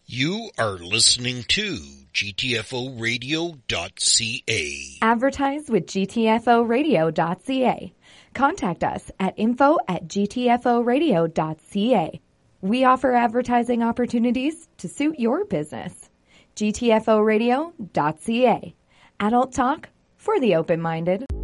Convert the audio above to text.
You are listening to GTFOradio.ca. Advertise with GTFOradio.ca. Contact us at info@GTFOradio.ca. We offer advertising opportunities to suit your business. GTFOradio.ca. Adult talk for the open-minded.